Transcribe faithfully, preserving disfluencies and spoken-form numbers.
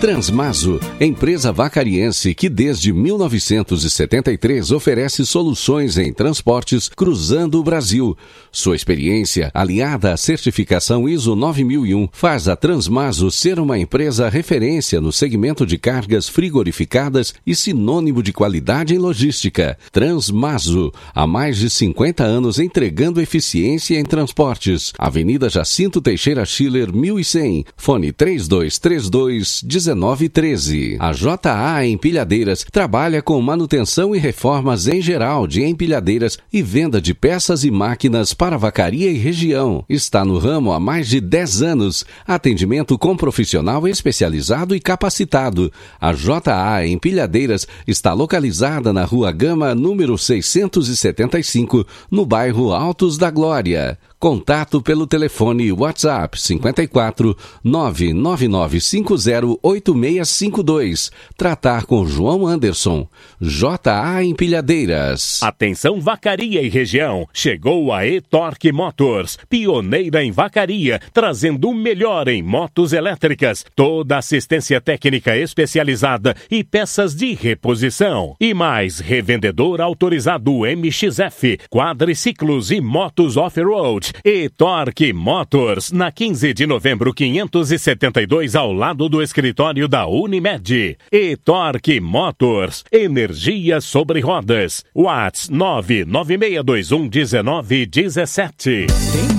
Transmaso, empresa vacariense que desde mil novecentos e setenta e três oferece soluções em transportes cruzando o Brasil. Sua experiência, aliada à certificação I S O nove mil e um, faz a Transmaso ser uma empresa referência no segmento de cargas frigorificadas e sinônimo de qualidade em logística. Transmaso, há mais de cinquenta anos entregando eficiência em transportes. Avenida Jacinto Teixeira Schiller, mil e cem, fone três dois três dois, um nove um três. A J A Empilhadeiras trabalha com manutenção e reformas em geral de empilhadeiras e venda de peças e máquinas para vacaria e região. Está no ramo há mais de dez anos. Atendimento com profissional especializado e capacitado. A J A Empilhadeiras está localizada na Rua Gama, número seiscentos e setenta e cinco, no bairro Altos da Glória. Contato pelo telefone WhatsApp cinco quatro nove nove nove cinco zero oito seis cinco dois. Tratar com João Anderson. J A Empilhadeiras. Atenção vacaria e região. Chegou a E-Torque Motors, pioneira em vacaria, trazendo o melhor em motos elétricas, toda assistência técnica especializada e peças de reposição. E mais, revendedor autorizado M X F, quadriciclos e motos off-road. E-Torque Motors, na quinze de novembro quinhentos e setenta e dois, ao lado do escritório da Unimed. E-Torque Motors, energia sobre rodas. WhatsApp nove nove seis dois um um nove um sete.